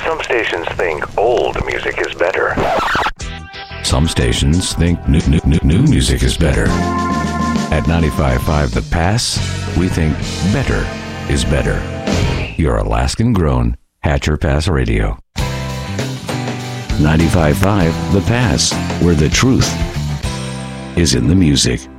Some stations think old music is better. Some stations think new music is better. At 95.5 The Pass, we think better is better. Your Alaskan-grown Hatcher Pass Radio. 95.5 The Pass, where the truth is in the music.